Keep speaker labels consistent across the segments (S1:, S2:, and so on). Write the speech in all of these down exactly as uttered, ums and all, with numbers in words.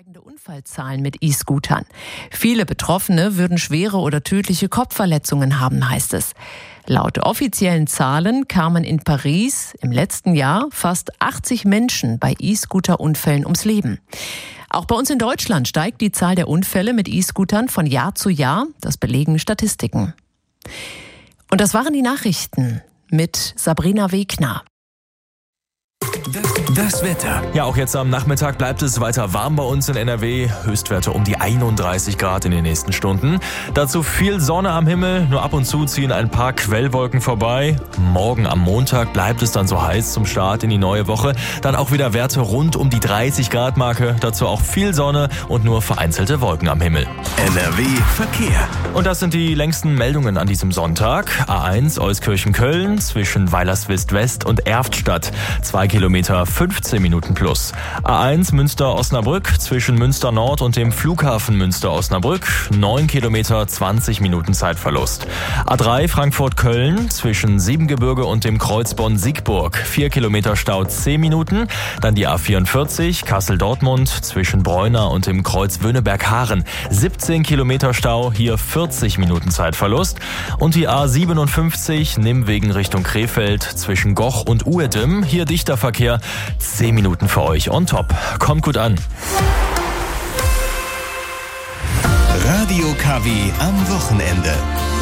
S1: Steigende Unfallzahlen mit E-Scootern. Viele Betroffene würden schwere oder tödliche Kopfverletzungen haben, heißt es. Laut offiziellen Zahlen kamen in Paris im letzten Jahr fast achtzig Menschen bei E-Scooter-Unfällen ums Leben. Auch bei uns in Deutschland steigt die Zahl der Unfälle mit E-Scootern von Jahr zu Jahr. Das belegen Statistiken. Und das waren die Nachrichten mit Sabrina Wegner.
S2: Das Wetter. Ja, auch jetzt am Nachmittag bleibt es weiter warm bei uns in N R W. Höchstwerte um die einunddreißig Grad in den nächsten Stunden. Dazu viel Sonne am Himmel. Nur ab und zu ziehen ein paar Quellwolken vorbei. Morgen am Montag bleibt es dann so heiß zum Start in die neue Woche. Dann auch wieder Werte rund um die dreißig Grad Marke. Dazu auch viel Sonne und nur vereinzelte Wolken am Himmel.
S3: N R W Verkehr.
S2: Und das sind die längsten Meldungen an diesem Sonntag. A eins Euskirchen-Köln zwischen Weilerswist West und Erftstadt. Zwei Kilometer, fünfzehn Minuten plus. A eins Münster-Osnabrück zwischen Münster Nord und dem Flughafen Münster-Osnabrück. neun Kilometer, zwanzig Minuten Zeitverlust. A drei Frankfurt-Köln zwischen Siebengebirge und dem Kreuz Bonn-Siegburg. vier Kilometer Stau, zehn Minuten. Dann die A vierundvierzig Kassel-Dortmund zwischen Breuna und dem Kreuz Wöhneberg-Haaren. siebzehn Kilometer Stau, hier vierzig Minuten Zeitverlust. Und die A siebenundfünfzig Nimwegen Richtung Krefeld zwischen Goch und Uedem. Hier dichter Verkehr. zehn Minuten für euch on top. Kommt gut an.
S3: Radio K W am Wochenende.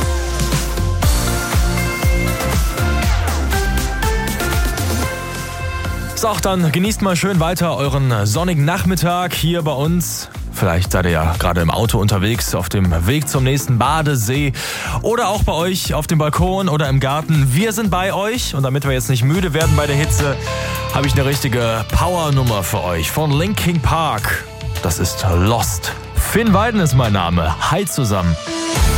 S2: So, dann genießt mal schön weiter euren sonnigen Nachmittag hier bei uns. Vielleicht seid ihr ja gerade im Auto unterwegs, auf dem Weg zum nächsten Badesee oder auch bei euch auf dem Balkon oder im Garten. Wir sind bei euch und damit wir jetzt nicht müde werden bei der Hitze, habe ich eine richtige Powernummer für euch von Linkin Park. Das ist Lost. Finn Weiden ist mein Name. Hi zusammen.